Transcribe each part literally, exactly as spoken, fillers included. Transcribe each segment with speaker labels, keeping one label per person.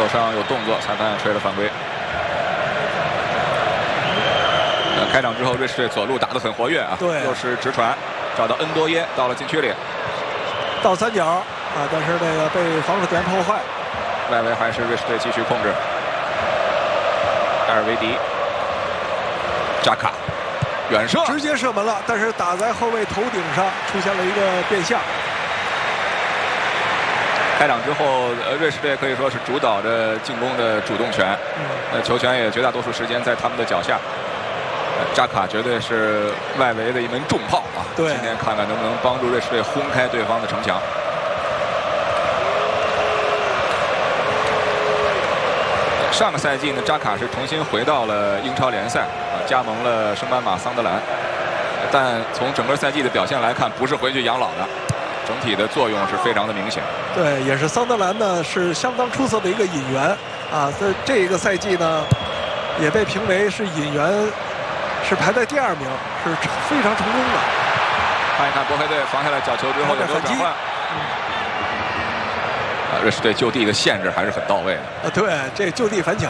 Speaker 1: 手上有动作，裁判吹了犯规。呃，开场之后，瑞士队左路打得很活跃啊，
Speaker 2: 对，
Speaker 1: 又是直传，找到恩多耶，到了禁区里，
Speaker 2: 倒三角啊，但是那个被防守点破坏。
Speaker 1: 外围还是瑞士队继续控制。埃尔维迪，扎卡，远射，
Speaker 2: 直接射门了，但是打在后卫头顶上，出现了一个变向。
Speaker 1: 开场之后，呃，瑞士队可以说是主导着进攻的主动权，呃，球权也绝大多数时间在他们的脚下。呃，扎卡绝对是外围的一门重炮啊！
Speaker 2: 对，
Speaker 1: 今天看看能不能帮助瑞士队轰开对方的城墙。上个赛季呢，扎卡是重新回到了英超联赛啊，加盟了升班马桑德兰，但从整个赛季的表现来看，不是回去养老的。整体的作用是非常的明显。
Speaker 2: 对，也是桑德兰呢是相当出色的一个引援啊，在这个赛季呢也被评为是引援是排在第二名，是非常成功的。
Speaker 1: 看一看波黑队防下来角球之后有没有转换。啊，瑞士队就地的限制还是很到位的。
Speaker 2: 啊，对，这就地反抢。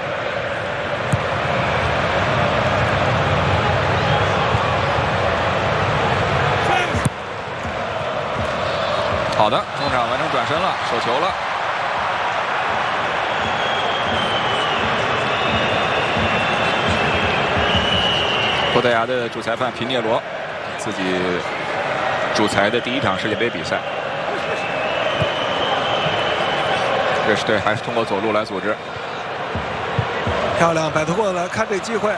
Speaker 1: 好的，中场完成转身了，手球了。葡萄牙的主裁判皮涅罗自己主裁的第一场世界杯比赛。瑞士队还是通过左路来组织。
Speaker 2: 漂亮，摆脱过来，看这机会。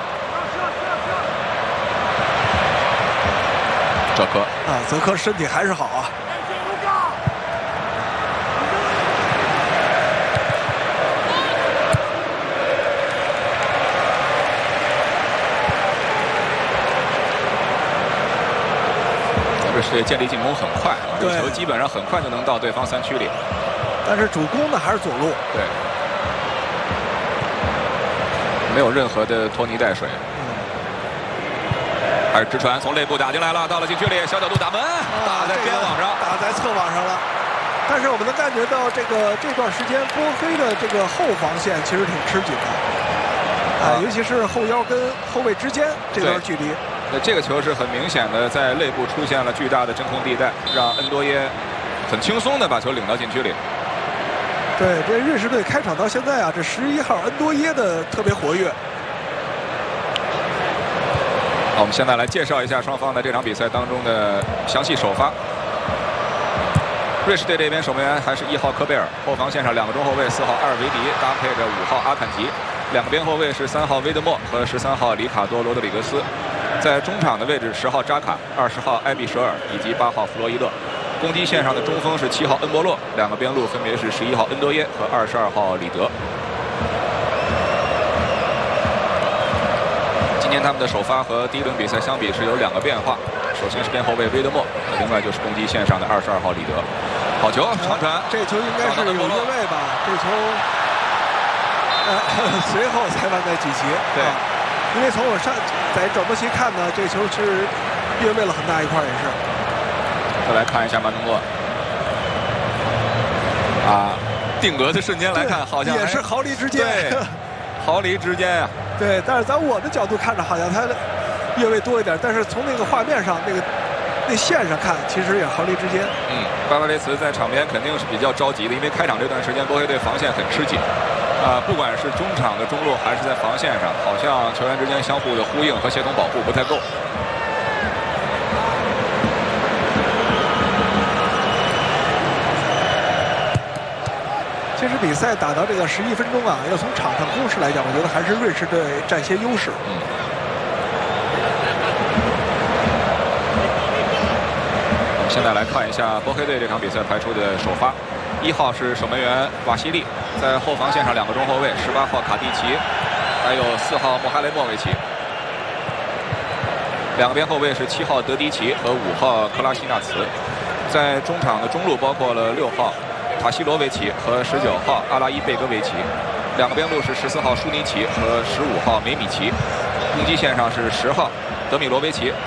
Speaker 1: 哲科
Speaker 2: 啊，泽科身体还是好啊。
Speaker 1: 瑞士队建立进攻很快，这球基本上很快就能到对方三区里。
Speaker 2: 但是主攻呢还是左路，
Speaker 1: 对，没有任何的拖泥带水。还是直传从内部打进来了，到了禁区里，小角度打门，打在边网上，
Speaker 2: 打在侧网上了。但是我们能感觉到这个这段时间波黑的这个后防线其实挺吃紧的，啊，尤其是后腰跟后卫之间这段距离。
Speaker 1: 那这个球是很明显的在内部出现了巨大的真空地带，让恩多耶很轻松的把球领到禁区里。
Speaker 2: 对，这瑞士队开场到现在啊，这十一号恩多耶的特别活跃。
Speaker 1: 好，我们现在来介绍一下双方在这场比赛当中的详细首发。瑞士队这边守门员还是一号科贝尔，后防线上两个中后卫，四号阿尔维迪搭配着五号阿坎吉，两个边后卫是三号威德莫和十三号里卡多罗德里格斯。在中场的位置，十号扎卡、二十号埃比舍尔以及八号弗洛伊勒。攻击线上的中锋是七号恩波洛，两个边路分别是十一号恩多耶和二十二号里德。今天他们的首发和第一轮比赛相比是有两个变化，首先是边后卫威德莫，另外就是攻击线上的二十二号里德。好球，长传，
Speaker 2: 这球应该是有越位吧？这球，呃，随后裁判在举旗。
Speaker 1: 对。
Speaker 2: 啊因为从我上在转播席看呢，这球是越位了很大一块，也是。
Speaker 1: 再来看一下曼东诺，啊，定格的瞬间来看，好像
Speaker 2: 也是毫厘之间，
Speaker 1: 对，毫厘之间啊。
Speaker 2: 对，但是在我的角度看着，好像他越位多一点，但是从那个画面上那个那线上看，其实也毫厘之间。
Speaker 1: 嗯，巴巴雷茨在场边肯定是比较着急的，因为开场这段时间波黑队防线很吃紧。啊，不管是中场的中路还是在防线上，好像球员之间相互的呼应和协同保护不太够。
Speaker 2: 其实比赛打到这个十一分钟啊，要从场上攻势来讲，我觉得还是瑞士队占些优势。
Speaker 1: 嗯。我们现在来看一下波黑队这场比赛排出的首发。一号是守门员瓦西利，在后防线上两个中后卫，十八号卡蒂奇，还有四号穆哈雷莫维奇。两个边后卫是七号德迪奇和五号克拉西纳茨。在中场的中路包括了六号塔西罗维奇和十九号阿拉伊贝戈维奇。两个边路是十四号舒尼奇和十五号梅米奇。攻击线上是十号德米罗维奇。